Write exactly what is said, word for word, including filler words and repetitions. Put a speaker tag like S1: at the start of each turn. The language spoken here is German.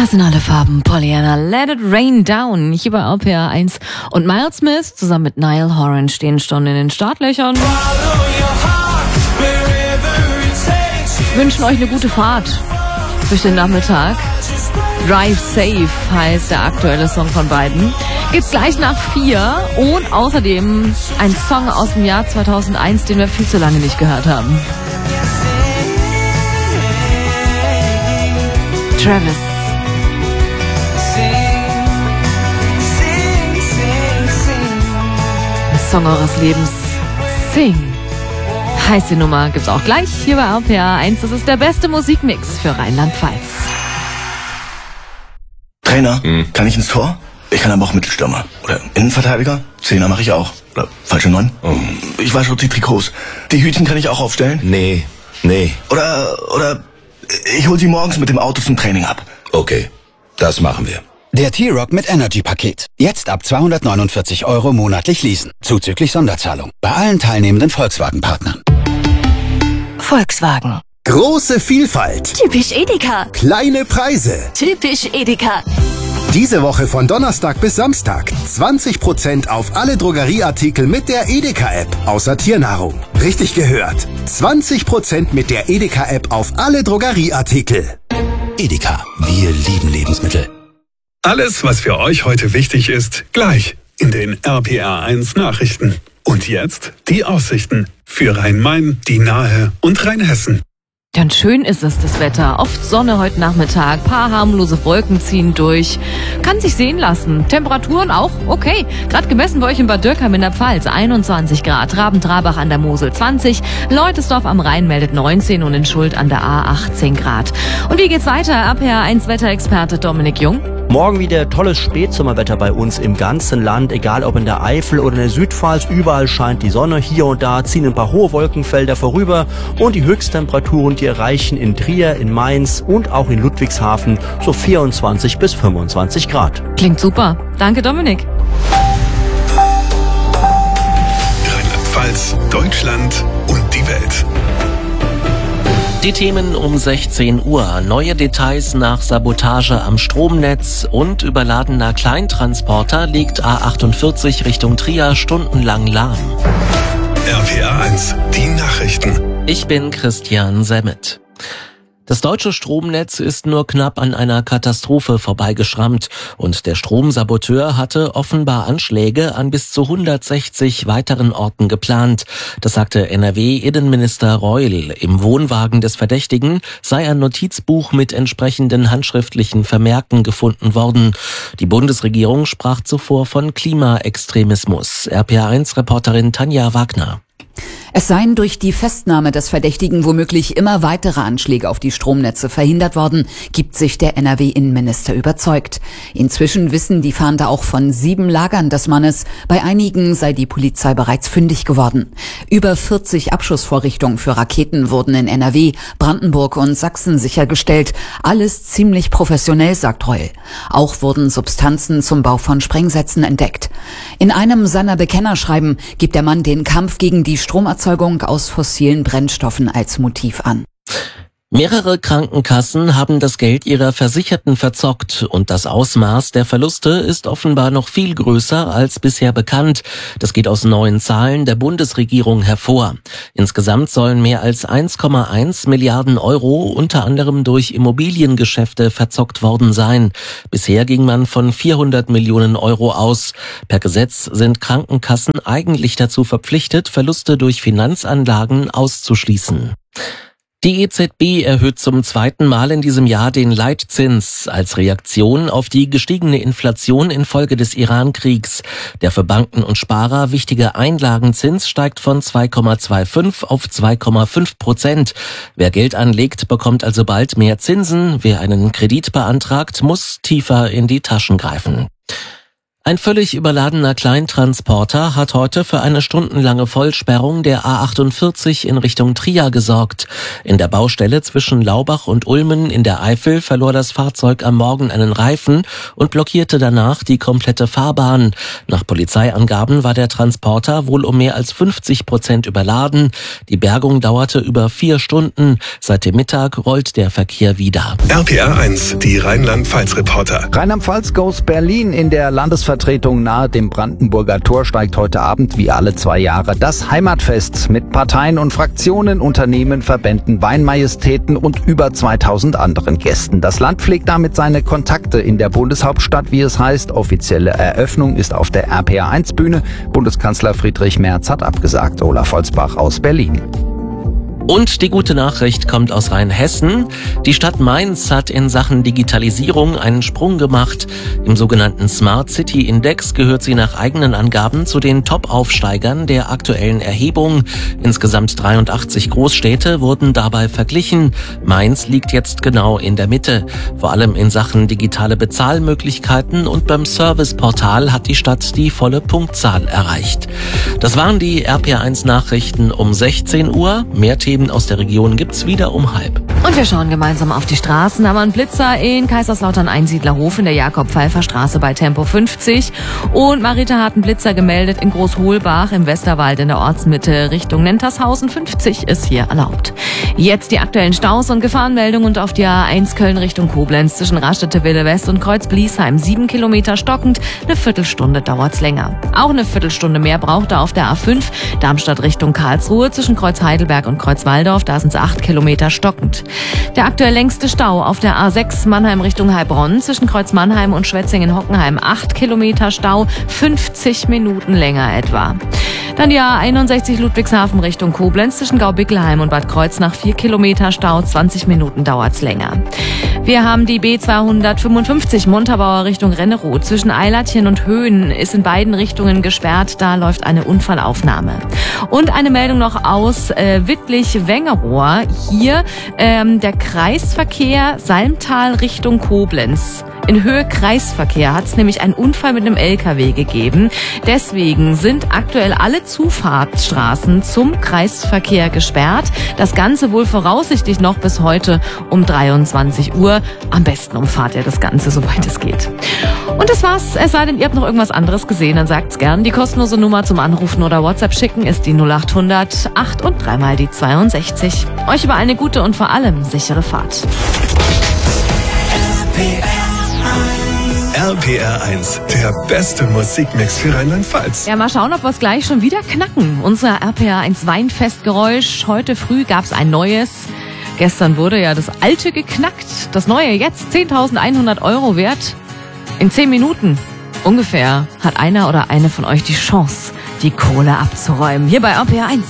S1: Das sind alle Farben. Pollyanna, Let It Rain Down. Hier bei R P R eins. Und Miles Smith zusammen mit Niall Horan stehen schon in den Startlöchern. Wünschen euch eine gute Fahrt durch den Nachmittag. Drive Safe heißt der aktuelle Song von beiden. Geht's gleich nach vier. Und außerdem ein Song aus dem Jahr zweitausendeins, den wir viel zu lange nicht gehört haben. Travis. Song eures Lebens. Sing. Heißt die Nummer, gibt's auch gleich hier bei R P R eins. Das ist der beste Musikmix für Rheinland-Pfalz.
S2: Trainer, hm. kann ich ins Tor? Ich kann aber auch Mittelstürmer. Oder Innenverteidiger? Zehner mache ich auch. Oder falsche Neun? Oh. Ich wasche die Trikots. Die Hütchen kann ich auch aufstellen?
S3: Nee, nee.
S2: Oder, oder ich hol sie morgens mit dem Auto zum Training ab.
S3: Okay, das machen wir.
S4: Der T-Rock mit Energy-Paket. Jetzt ab zweihundertneunundvierzig Euro monatlich leasen. Zuzüglich Sonderzahlung. Bei allen teilnehmenden Volkswagen-Partnern.
S5: Volkswagen.
S6: Große Vielfalt.
S5: Typisch Edeka.
S6: Kleine Preise.
S5: Typisch Edeka.
S6: Diese Woche von Donnerstag bis Samstag zwanzig Prozent auf alle Drogerieartikel mit der Edeka-App, außer Tiernahrung. Richtig gehört. zwanzig Prozent mit der Edeka-App auf alle Drogerieartikel.
S4: Edeka. Wir lieben Lebensmittel.
S7: Alles, was für euch heute wichtig ist, gleich in den R P R eins Nachrichten. Und jetzt die Aussichten für Rhein-Main, die Nahe und Rheinhessen.
S1: Ganz schön ist es, das Wetter. Oft Sonne heute Nachmittag, paar harmlose Wolken ziehen durch. Kann sich sehen lassen. Temperaturen auch okay. Gerade gemessen bei euch in Bad Dürkheim in der Pfalz einundzwanzig Grad. Raben-Trarbach an der Mosel zwanzig. Leutesdorf am Rhein meldet neunzehn und in Schuld an der A achtzehn Grad. Und wie geht's weiter? R P R eins Wetterexperte Dominik Jung.
S8: Morgen wieder tolles Spätsommerwetter bei uns im ganzen Land, egal ob in der Eifel oder in der Südpfalz. Überall scheint die Sonne. Hier und da ziehen ein paar hohe Wolkenfelder vorüber und die Höchsttemperaturen, die erreichen in Trier, in Mainz und auch in Ludwigshafen so vierundzwanzig bis fünfundzwanzig Grad.
S1: Klingt super. Danke, Dominik.
S7: Rheinland-Pfalz, Deutschland und die Welt.
S9: Die Themen um sechzehn Uhr. Neue Details nach Sabotage am Stromnetz und überladener Kleintransporter liegt A achtundvierzig Richtung Trier stundenlang lahm.
S7: R P R eins, die Nachrichten.
S9: Ich bin Christian Semmet. Das deutsche Stromnetz ist nur knapp an einer Katastrophe vorbeigeschrammt und der Stromsaboteur hatte offenbar Anschläge an bis zu hundertsechzig weiteren Orten geplant. Das sagte N R W-Innenminister Reul. Im Wohnwagen des Verdächtigen sei ein Notizbuch mit entsprechenden handschriftlichen Vermerken gefunden worden. Die Bundesregierung sprach zuvor von Klimaextremismus. R P R eins Reporterin Tanja Wagner.
S10: Es seien durch die Festnahme des Verdächtigen womöglich immer weitere Anschläge auf die Stromnetze verhindert worden, gibt sich der N R W-Innenminister überzeugt. Inzwischen wissen die Fahnder auch von sieben Lagern des Mannes. Bei einigen sei die Polizei bereits fündig geworden. Über vierzig Abschussvorrichtungen für Raketen wurden in N R W, Brandenburg und Sachsen sichergestellt. Alles ziemlich professionell, sagt Reul. Auch wurden Substanzen zum Bau von Sprengsätzen entdeckt. In einem seiner Bekennerschreiben gibt der Mann den Kampf gegen die Stromerzeugung aus fossilen Brennstoffen als Motiv an.
S9: Mehrere Krankenkassen haben das Geld ihrer Versicherten verzockt und das Ausmaß der Verluste ist offenbar noch viel größer als bisher bekannt. Das geht aus neuen Zahlen der Bundesregierung hervor. Insgesamt sollen mehr als eins Komma eins Milliarden Euro unter anderem durch Immobiliengeschäfte verzockt worden sein. Bisher ging man von vierhundert Millionen Euro aus. Per Gesetz sind Krankenkassen eigentlich dazu verpflichtet, Verluste durch Finanzanlagen auszuschließen. Die E Z B erhöht zum zweiten Mal in diesem Jahr den Leitzins als Reaktion auf die gestiegene Inflation infolge des Iran-Kriegs. Der für Banken und Sparer wichtige Einlagenzins steigt von zwei Komma fünfundzwanzig auf zwei Komma fünf Prozent. Wer Geld anlegt, bekommt also bald mehr Zinsen. Wer einen Kredit beantragt, muss tiefer in die Taschen greifen. Ein völlig überladener Kleintransporter hat heute für eine stundenlange Vollsperrung der A achtundvierzig in Richtung Trier gesorgt. In der Baustelle zwischen Laubach und Ulmen in der Eifel verlor das Fahrzeug am Morgen einen Reifen und blockierte danach die komplette Fahrbahn. Nach Polizeiangaben war der Transporter wohl um mehr als fünfzig Prozent überladen. Die Bergung dauerte über vier Stunden. Seit dem Mittag rollt der Verkehr wieder.
S7: R P R eins, die Rheinland-Pfalz-Reporter.
S11: Rheinland-Pfalz goes Berlin. In der Landesvertretung nahe dem Brandenburger Tor steigt heute Abend wie alle zwei Jahre das Heimatfest mit Parteien und Fraktionen, Unternehmen, Verbänden, Weinmajestäten und über zweitausend anderen Gästen. Das Land pflegt damit seine Kontakte in der Bundeshauptstadt, wie es heißt. Offizielle Eröffnung ist auf der R P R eins Bühne. Bundeskanzler Friedrich Merz hat abgesagt. Olaf Holzbach aus Berlin.
S9: Und die gute Nachricht kommt aus Rheinhessen. Die Stadt Mainz hat in Sachen Digitalisierung einen Sprung gemacht. Im sogenannten Smart City Index gehört sie nach eigenen Angaben zu den Top-Aufsteigern der aktuellen Erhebung. Insgesamt dreiundachtzig Großstädte wurden dabei verglichen. Mainz liegt jetzt genau in der Mitte. Vor allem in Sachen digitale Bezahlmöglichkeiten und beim Serviceportal hat die Stadt die volle Punktzahl erreicht. Das waren die R P R eins Nachrichten um sechzehn Uhr. Mehr Themen aus der Region gibt's wieder um halb.
S1: Und wir schauen gemeinsam auf die Straßen. Da haben wir einen Blitzer in Kaiserslautern-Einsiedlerhof in der Jakob-Pfeiffer-Straße bei Tempo fünfzig. Und Marita hat einen Blitzer gemeldet in Großholbach im Westerwald in der Ortsmitte Richtung Nentershausen. fünfzig ist hier erlaubt. Jetzt die aktuellen Staus und Gefahrenmeldungen und auf die A eins Köln Richtung Koblenz zwischen Raststätte-Wille West und Kreuz-Bliesheim. Sieben Kilometer stockend, eine Viertelstunde dauert's länger. Auch eine Viertelstunde mehr braucht er auf der A fünf Darmstadt Richtung Karlsruhe zwischen Kreuz-Heidelberg und Kreuz-Waldorf. Da sind's acht Kilometer stockend. Der aktuell längste Stau auf der A sechs Mannheim Richtung Heilbronn zwischen Kreuz Mannheim und Schwetzingen-Hockenheim. acht Kilometer Stau, fünfzig Minuten länger etwa. Dann die A einundsechzig Ludwigshafen Richtung Koblenz zwischen Gaubickelheim und Bad Kreuznach. vier Kilometer Stau, zwanzig Minuten dauert's länger. Wir haben die B zweihundertfünfundfünfzig Montabaur Richtung Renneroth zwischen Eilatchen und Höhen ist in beiden Richtungen gesperrt. Da läuft eine Unfallaufnahme. Und eine Meldung noch aus äh, Wittlich-Wengerohr. Hier ähm, der Kreisverkehr Salmtal Richtung Koblenz. In Höhe Kreisverkehr hat es nämlich einen Unfall mit einem L K W gegeben. Deswegen sind aktuell alle Zufahrtsstraßen zum Kreisverkehr gesperrt. Das Ganze wohl voraussichtlich noch bis heute um dreiundzwanzig Uhr. Am besten umfahrt ihr das Ganze, soweit es geht. Und das war's. Es sei denn, ihr habt noch irgendwas anderes gesehen, dann sagt's gern. Die kostenlose Nummer zum Anrufen oder WhatsApp schicken ist die null achthundert acht und dreimal die zweiundsechzig. Euch über eine gute und vor allem sichere Fahrt.
S7: R P R eins, der beste Musikmix für Rheinland-Pfalz.
S1: Ja, mal schauen, ob wir es gleich schon wieder knacken. Unser R P R eins Weinfestgeräusch. Heute früh gab's ein neues. Gestern wurde ja das alte geknackt. Das neue jetzt zehntausendeinhundert Euro wert. In zehn Minuten ungefähr hat einer oder eine von euch die Chance, die Kohle abzuräumen. Hier bei R P R eins.